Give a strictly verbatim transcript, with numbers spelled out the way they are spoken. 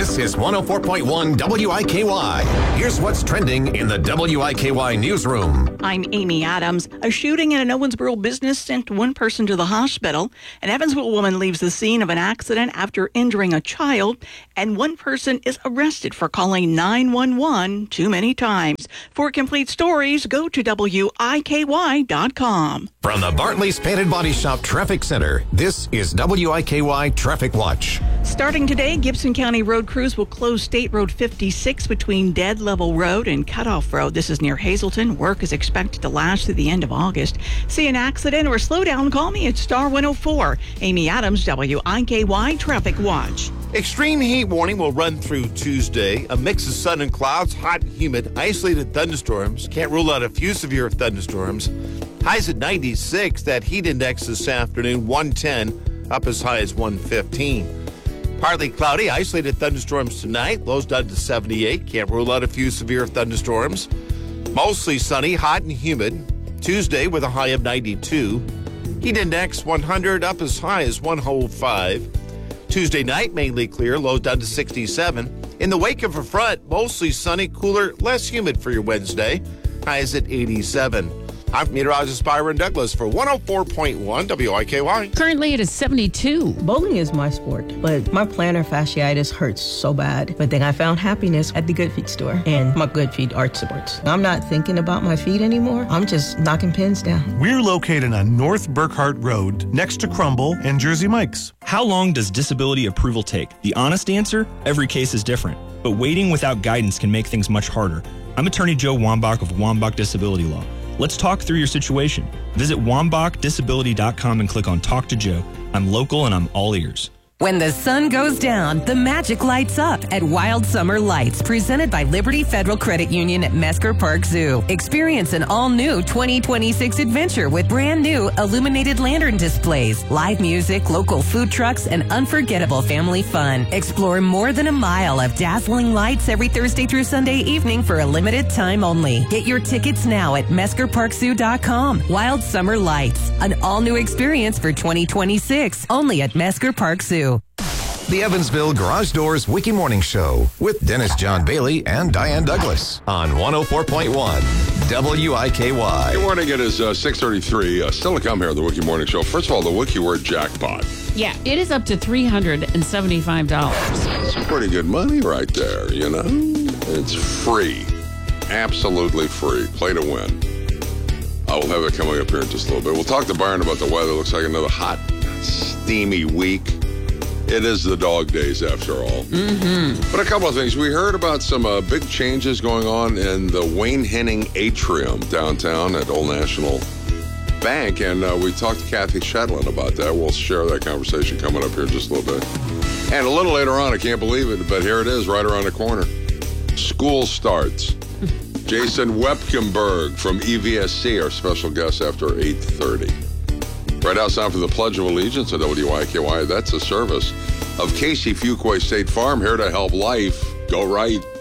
This is one oh four point one W I K Y. Here's what's trending in the W I K Y newsroom. I'm Amy Adams. A shooting at an Owensboro business sent one person to the hospital. An Evansville woman leaves the scene of an accident after injuring a child, and one person is arrested for calling nine one one too many times. For complete stories, go to W I K Y dot com. From the Bartley's Painted Body Shop Traffic Center, this is W I K Y Traffic Watch. Starting today, Gibson County road crews will close State Road fifty-six between Dead Level Road and Cutoff Road. This is near Hazleton. Work is expected to last through the end of August. See an accident or slow down, call me at Star one oh four. Amy Adams, W I K Y Traffic Watch. Extreme heat warning will run through Tuesday. A mix of sun and clouds, hot and humid, isolated thunderstorms. Can't rule out a few severe thunderstorms. Highs at ninety-six. That heat index this afternoon, one ten, up as high as one fifteen. Partly cloudy, isolated thunderstorms tonight. Lows down to seventy-eight. Can't rule out a few severe thunderstorms. Mostly sunny, hot and humid. Tuesday with a high of ninety-two. Heat index one hundred, up as high as one oh five. Tuesday night, mainly clear, lows down to sixty-seven. In the wake of a front, mostly sunny, cooler, less humid for your Wednesday. Highs at eighty-seven. I'm meteorologist Byron Douglas for one oh four point one W I K Y. Currently, it is seventy-two. Bowling is my sport, but my plantar fasciitis hurts so bad. But then I found happiness at the Good Feet store and my Good Feet arch supports. I'm not thinking about my feet anymore. I'm just knocking pins down. We're located on North Burkhart Road, next to Crumble and Jersey Mike's. How long does disability approval take? The honest answer? Every case is different. But waiting without guidance can make things much harder. I'm Attorney Joe Wambach of Wambach Disability Law. Let's talk through your situation. Visit wambach disability dot com and click on Talk to Joe. I'm local and I'm all ears. When the sun goes down, the magic lights up at Wild Summer Lights, presented by Liberty Federal Credit Union at Mesker Park Zoo. Experience an all-new twenty twenty-six adventure with brand new illuminated lantern displays, live music, local food trucks, and unforgettable family fun. Explore more than a mile of dazzling lights every Thursday through Sunday evening for a limited time only. Get your tickets now at mesker park zoo dot com. Wild Summer Lights, an all-new experience for twenty twenty-six, only at Mesker Park Zoo. The Evansville Garage Doors Wiki Morning Show with Dennis John Bailey and Diane Douglas on one oh four point one W I K Y. Good morning. It is uh, six thirty-three. Uh, still to come here on the Wiki Morning Show. First of all, the Wiki word jackpot. Yeah, it is up to three hundred seventy-five dollars. It's pretty good money right there, you know? It's free. Absolutely free. Play to win. I will have it coming up here in just a little bit. We'll talk to Byron about the weather. Looks like another hot, steamy week. It is the dog days, after all. Mm-hmm. But a couple of things. We heard about some uh, big changes going on in the Wayne Henning Atrium downtown at Old National Bank, and uh, we talked to Kathy Shetland about that. We'll share that conversation coming up here in just a little bit. And a little later on, I can't believe it, but here it is right around the corner. School starts. Jason Wepkenberg from E V S C, our special guest after eight thirty. Right outside for the Pledge of Allegiance at W I K Y. That's a service of Casey Fuquay State Farm, here to help life go right.